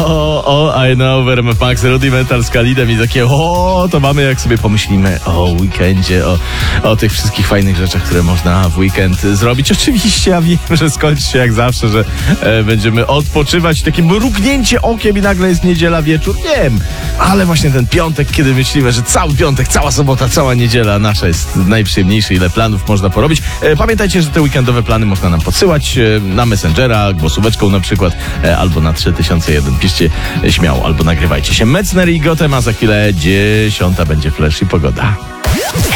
I know, w RMF Max, Rudimental z Khalidem i takie, to mamy, jak sobie pomyślimy o weekendzie, o tych wszystkich fajnych rzeczach, które można w weekend zrobić. Oczywiście ja wiem, że skończy się jak zawsze, że będziemy odpoczywać, takie mrugnięcie okiem i nagle jest niedziela wieczór, wiem, ale właśnie ten piątek, kiedy myślimy, że cały piątek, cała sobota, cała niedziela nasza jest najprzyjemniejsza, ile planów można porobić. Pamiętajcie, że te weekendowe plany można nam podsyłać na Messengera, głosóweczką na przykład, albo na 3001. Piszcie śmiało, albo nagrywajcie się. Metzner i Gotem, a za chwilę 10 będzie Flash i pogoda.